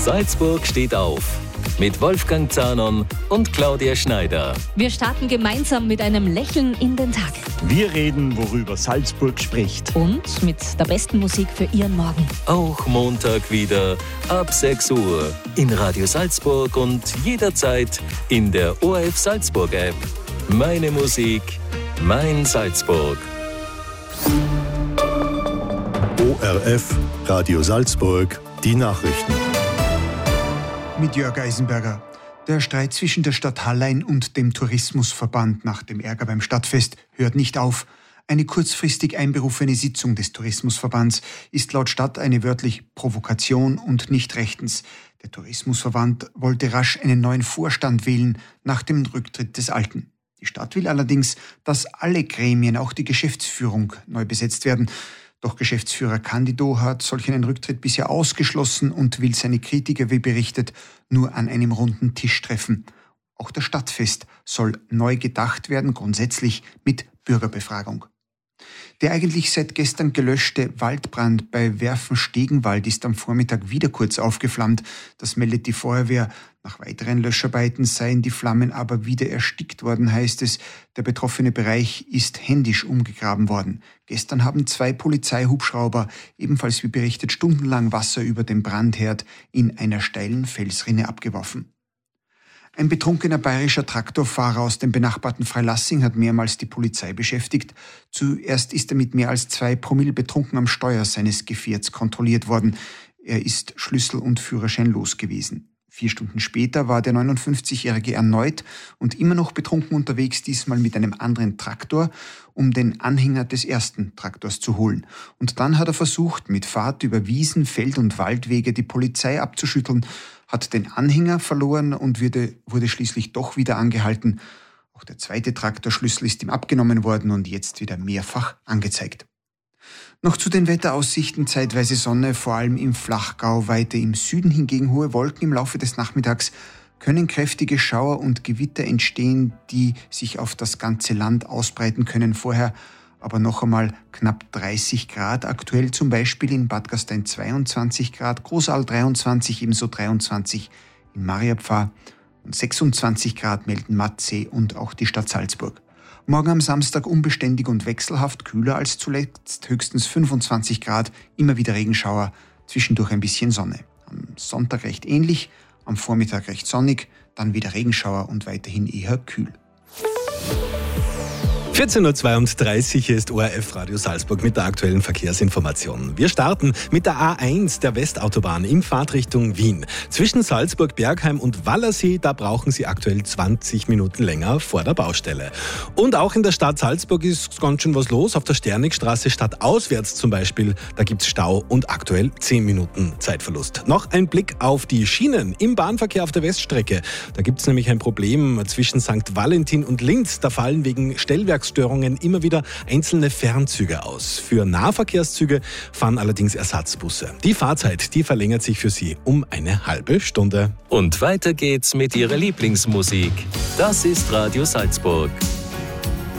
Salzburg steht auf. Mit Wolfgang Zahnon und Claudia Schneider. Wir starten gemeinsam mit einem Lächeln in den Tag. Wir reden, worüber Salzburg spricht. Und mit der besten Musik für Ihren Morgen. Auch Montag wieder ab 6 Uhr in Radio Salzburg und jederzeit in der ORF Salzburg App. Meine Musik, mein Salzburg. ORF Radio Salzburg, die Nachrichten. Mit Jörg Eisenberger. Der Streit zwischen der Stadt Hallein und dem Tourismusverband nach dem Ärger beim Stadtfest hört nicht auf. Eine kurzfristig einberufene Sitzung des Tourismusverbands ist laut Stadt eine wörtlich Provokation und nicht rechtens. Der Tourismusverband wollte rasch einen neuen Vorstand wählen nach dem Rücktritt des alten. Die Stadt will allerdings, dass alle Gremien, auch die Geschäftsführung, neu besetzt werden. Doch Geschäftsführer Candido hat solch einen Rücktritt bisher ausgeschlossen und will seine Kritiker, wie berichtet, nur an einem runden Tisch treffen. Auch das Stadtfest soll neu gedacht werden, grundsätzlich mit Bürgerbefragung. Der eigentlich seit gestern gelöschte Waldbrand bei Werfen-Stegenwald ist am Vormittag wieder kurz aufgeflammt. Das meldet die Feuerwehr. Nach weiteren Löscharbeiten seien die Flammen aber wieder erstickt worden, heißt es. Der betroffene Bereich ist händisch umgegraben worden. Gestern haben 2 Polizeihubschrauber, ebenfalls wie berichtet, stundenlang Wasser über den Brandherd in einer steilen Felsrinne abgeworfen. Ein betrunkener bayerischer Traktorfahrer aus dem benachbarten Freilassing hat mehrmals die Polizei beschäftigt. Zuerst ist er mit mehr als 2 Promille betrunken am Steuer seines Gefährts kontrolliert worden. Er ist Schlüssel und Führerschein los gewesen. 4 Stunden später war der 59-Jährige erneut und immer noch betrunken unterwegs, diesmal mit einem anderen Traktor, um den Anhänger des ersten Traktors zu holen. Und dann hat er versucht, mit Fahrt über Wiesen, Feld- und Waldwege die Polizei abzuschütteln, hat den Anhänger verloren und wurde schließlich doch wieder angehalten. Auch der zweite Traktorschlüssel ist ihm abgenommen worden und jetzt wieder mehrfach angezeigt. Noch zu den Wetteraussichten: zeitweise Sonne, vor allem im Flachgau, weiter im Süden hingegen hohe Wolken. Im Laufe des Nachmittags können kräftige Schauer und Gewitter entstehen, die sich auf das ganze Land ausbreiten können. Vorher aber noch einmal knapp 30 Grad. Aktuell zum Beispiel in Bad Gastein 22 Grad, Großaal 23, ebenso 23 in Mariapfarr und 26 Grad melden Mattsee und auch die Stadt Salzburg. Morgen am Samstag unbeständig und wechselhaft, kühler als zuletzt, höchstens 25 Grad, immer wieder Regenschauer, zwischendurch ein bisschen Sonne. Am Sonntag recht ähnlich, am Vormittag recht sonnig, dann wieder und weiterhin eher kühl. 14.32 Uhr ist ORF Radio Salzburg mit der aktuellen Verkehrsinformation. Wir starten mit der A1 der Westautobahn in Fahrtrichtung Wien. Zwischen Salzburg, Bergheim und Wallersee, da brauchen Sie aktuell 20 Minuten länger vor der Baustelle. Und auch in der Stadt Salzburg ist ganz schön was los. Auf der Sternigstraße stadtauswärts zum Beispiel, da gibt's Stau und aktuell 10 Minuten Zeitverlust. Noch ein Blick auf die Schienen im Bahnverkehr auf der Weststrecke. Da gibt's nämlich ein Problem zwischen St. Valentin und Linz. Da fallen wegen Stellwerksstörungen immer wieder einzelne Fernzüge aus. Für Nahverkehrszüge fahren allerdings Ersatzbusse. Die Fahrzeit, die verlängert sich für Sie um eine halbe Stunde. Und weiter geht's mit Ihrer Lieblingsmusik. Das ist Radio Salzburg.